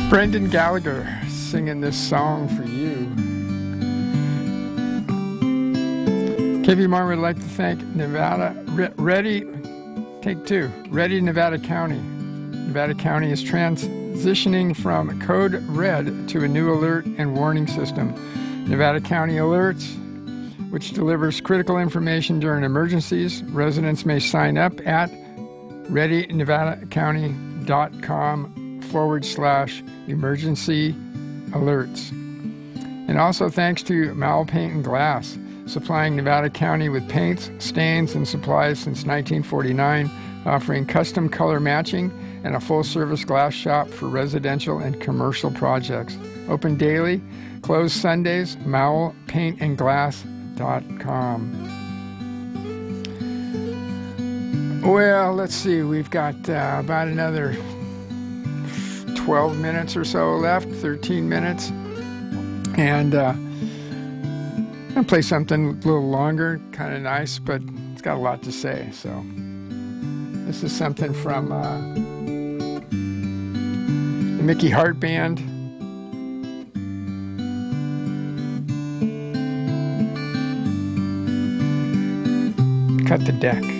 Brendan Gallagher singing this song for you. KVMR would like to thank Ready, Nevada County. Nevada County is transitioning from Code Red to a new alert and warning system. Nevada County Alerts, which delivers critical information during emergencies. Residents may sign up at readynevadacounty.com/emergency alerts. And also thanks to Mowell Paint and Glass, supplying Nevada County with paints, stains, and supplies since 1949, offering custom color matching and a full-service glass shop for residential and commercial projects. Open daily, closed Sundays, mowellpaintandglass.com. Well, let's see, we've got about another 12 minutes or so left, 13 minutes. And I'm going to play something a little longer, kind of nice, but it's got a lot to say. So this is something from the Mickey Hart Band. Cut the Deck.